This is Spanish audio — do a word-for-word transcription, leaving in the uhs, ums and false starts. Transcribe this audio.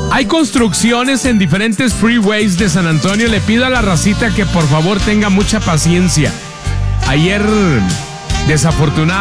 Hay construcciones en diferentes freeways de San Antonio. Le pido a la racita que por favor tenga mucha paciencia. Ayer, desafortunadamente,